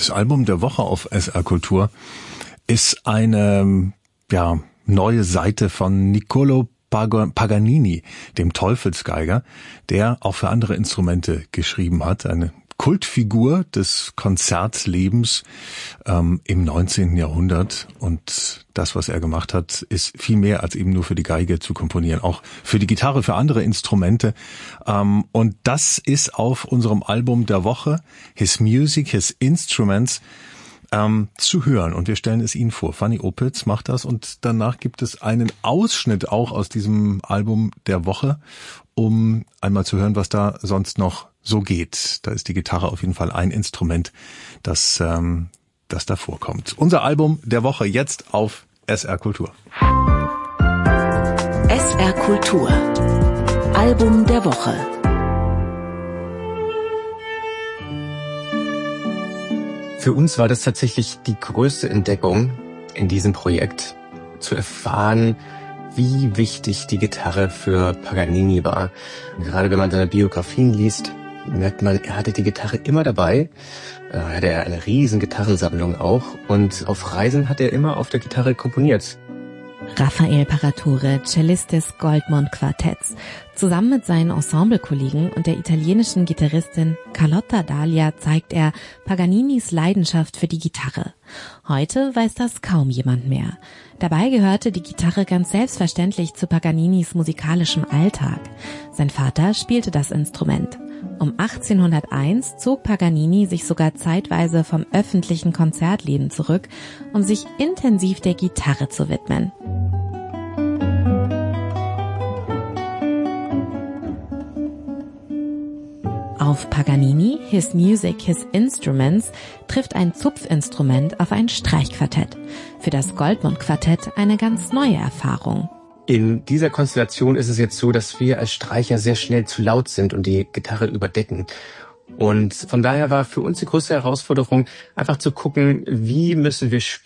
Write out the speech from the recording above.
Das Album der Woche auf SR Kultur ist eine neue Seite von Niccolò Paganini, dem Teufelsgeiger, der auch für andere Instrumente geschrieben hat. Eine Kultfigur des Konzertlebens im 19. Jahrhundert. Und das, was er gemacht hat, ist viel mehr als eben nur für die Geige zu komponieren. Auch für die Gitarre, für andere Instrumente. Und das ist auf unserem Album der Woche, His Music, His Instruments, zu hören. Und wir stellen es Ihnen vor. Fanny Opitz macht das. Und danach gibt es einen Ausschnitt auch aus diesem Album der Woche, um einmal zu hören, was da sonst noch so geht. Da ist die Gitarre auf jeden Fall ein Instrument, das da vorkommt. Unser Album der Woche jetzt auf SR Kultur. SR Kultur. Album der Woche. Für uns war das tatsächlich die größte Entdeckung in diesem Projekt, zu erfahren, wie wichtig die Gitarre für Paganini war. Gerade wenn man seine Biografien liest, merkt man, er hatte die Gitarre immer dabei. Er hatte eine riesen Gitarrensammlung auch. Und auf Reisen hat er immer auf der Gitarre komponiert. Raffaele Paratore, Cellist des Goldmond Quartetts. Zusammen mit seinen Ensemblekollegen und der italienischen Gitarristin Carlotta Dalia zeigt er Paganinis Leidenschaft für die Gitarre. Heute weiß das kaum jemand mehr. Dabei gehörte die Gitarre ganz selbstverständlich zu Paganinis musikalischem Alltag. Sein Vater spielte das Instrument. Um 1801 zog Paganini sich sogar zeitweise vom öffentlichen Konzertleben zurück, um sich intensiv der Gitarre zu widmen. Auf Paganini, His Music, His Instruments trifft ein Zupfinstrument auf ein Streichquartett. Für das Goldmond Quartett eine ganz neue Erfahrung. In dieser Konstellation ist es jetzt so, dass wir als Streicher sehr schnell zu laut sind und die Gitarre überdecken. Und von daher war für uns die größte Herausforderung, einfach zu gucken, wie müssen wir spielen.